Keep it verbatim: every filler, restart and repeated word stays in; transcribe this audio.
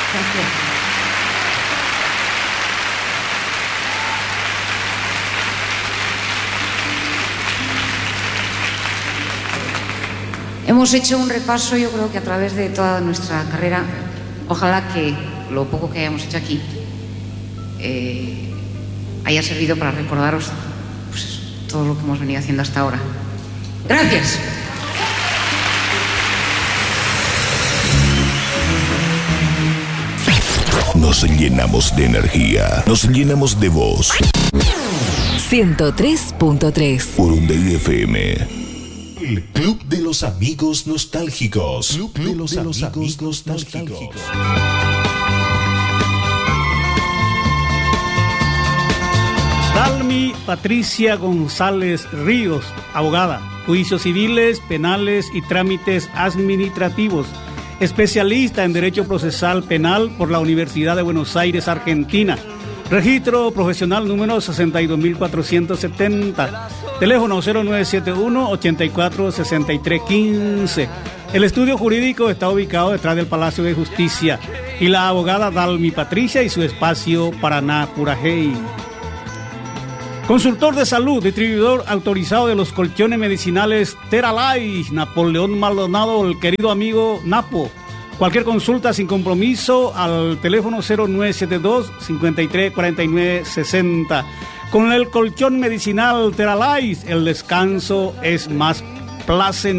Gracias. Hemos hecho un repaso, yo creo que a través de toda nuestra carrera, ojalá que lo poco que hayamos hecho aquí eh, haya servido para recordaros pues, todo lo que hemos venido haciendo hasta ahora. Gracias. Nos llenamos de energía, nos llenamos de voz. ciento tres punto tres Por un D F M. El Club de los Amigos Nostálgicos. Club, Club de los, de los Amigos, amigos Nostálgicos. Dalmi Patricia González Ríos, abogada, juicios civiles, penales y trámites administrativos, especialista en Derecho Procesal Penal por la Universidad de Buenos Aires, Argentina. Registro profesional número sesenta y dos mil cuatrocientos setenta. Teléfono cero nueve siete uno, ochenta y cuatro, sesenta y tres quince. El estudio jurídico está ubicado detrás del Palacio de Justicia. Y la abogada Dalmi Patricia y su espacio Paraná Purajey. Consultor de salud, distribuidor autorizado de los colchones medicinales Teralife, Napoleón Maldonado, el querido amigo Napo. Cualquier consulta sin compromiso al teléfono cero nueve siete dos, cincuenta y tres, cuarenta y nueve, sesenta. Con el colchón medicinal Teralife, el descanso es más placentero.